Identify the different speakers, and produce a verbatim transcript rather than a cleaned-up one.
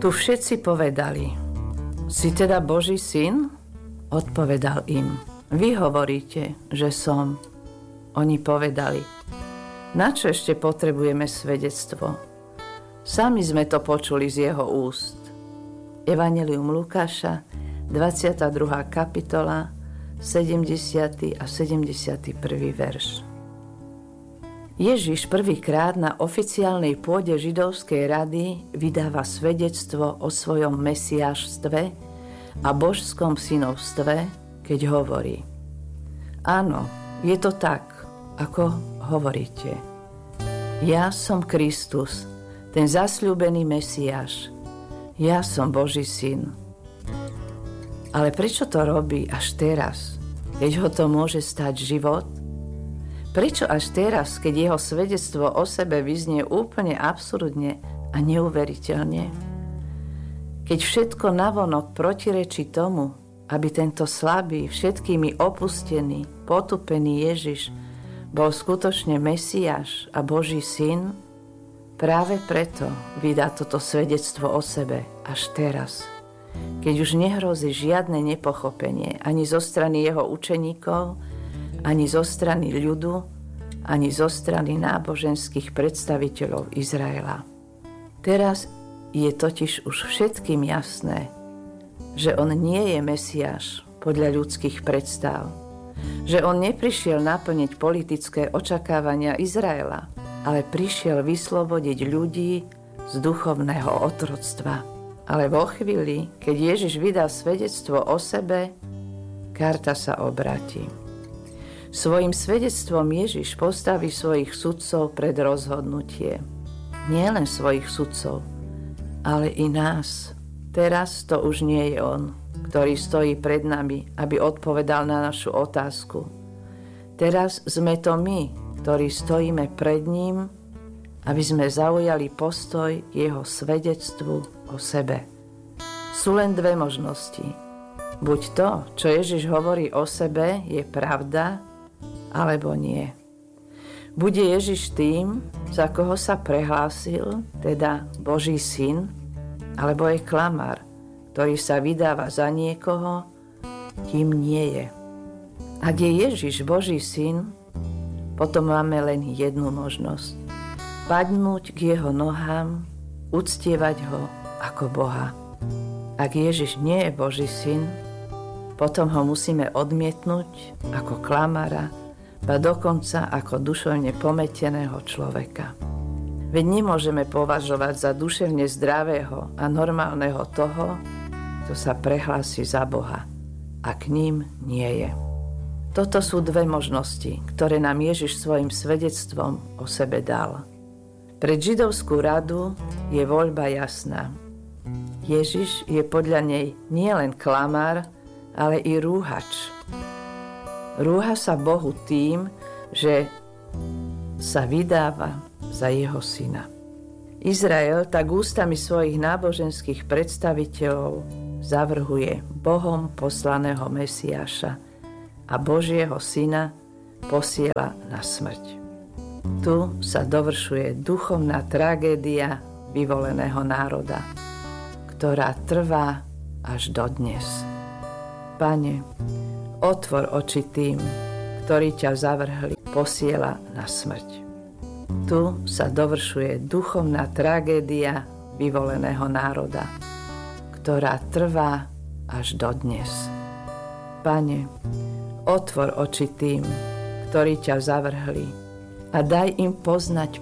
Speaker 1: Tu všetci povedali: Si teda Boží syn? Odpovedal im: Vy hovoríte, že som. Oni povedali: Na čo ešte potrebujeme svedectvo? Sami sme to počuli z jeho úst. Evanjelium Lukáša, dvadsiata druhá kapitola, sedemdesiaty a sedemdesiaty prvý verš. Ježiš prvýkrát na oficiálnej pôde židovskej rady vydáva svedectvo o svojom mesiášstve a božskom synovstve, keď hovorí: Áno, je to tak, ako hovoríte. Ja som Kristus, ten zasľúbený Mesiáš. Ja som Boží syn. Ale prečo to robí až teraz, keď ho to môže stať život? Prečo až teraz, keď jeho svedectvo o sebe vyznie úplne absurdne a neuveriteľne? Keď všetko navonok protirečí tomu, aby tento slabý, všetkými opustený, potupený Ježiš bol skutočne Mesiáš a Boží syn, práve preto vydá toto svedectvo o sebe až teraz, keď už nehrozí žiadne nepochopenie ani zo strany jeho učeníkov, ani zo strany ľudu, ani zo strany náboženských predstaviteľov Izraela. Teraz je totiž už všetkým jasné, že on nie je Mesiáš podľa ľudských predstav, že on neprišiel naplniť politické očakávania Izraela, ale prišiel vyslobodiť ľudí z duchovného otroctva. Ale vo chvíli, keď Ježiš vydá svedectvo o sebe, karta sa obráti. Svojím svedectvom Ježiš postaví svojich sudcov pred rozhodnutie. Nie len svojich sudcov, ale i nás. Teraz to už nie je on, ktorý stojí pred nami, aby odpovedal na našu otázku. Teraz sme to my, ktorí stojíme pred ním, aby sme zaujali postoj jeho svedectvu o sebe. Sú len dve možnosti. Buď to, čo Ježiš hovorí o sebe, je pravda, alebo nie. Bude Ježiš tým, za koho sa prehlásil, teda Boží syn, alebo je klamár, ktorý sa vydáva za niekoho, kým nie je. Ak je Ježiš Boží syn, potom máme len jednu možnosť. Padnúť k jeho nohám, uctievať ho ako Boha. Ak Ježiš nie je Boží syn, potom ho musíme odmietnúť ako klamára, ba dokonca ako duševne pometeného človeka. Veď nemôžeme považovať za duševne zdravého a normálneho toho, kto sa prehlási za Boha a k ním nie je. Toto sú dve možnosti, ktoré nám Ježiš svojim svedectvom o sebe dal. Pre židovskú radu je voľba jasná. Ježiš je podľa nej nielen klamár, ale i rúhač. Rúha sa Bohu tým, že sa vydáva za jeho syna. Izrael tak ústami svojich náboženských predstaviteľov zavrhuje Bohom poslaného Mesiáša a Božieho syna posiela na smrť. Tu sa dovršuje duchovná tragédia vyvoleného národa, ktorá trvá až dodnes. Pane, otvor oči tým, ktorí ťa zavrhli, posiela na smrť. Tu sa dovršuje duchovná tragédia vyvoleného národa, ktorá trvá až dodnes. Pane, otvor oči tým, ktorí ťa zavrhli, a daj im poznať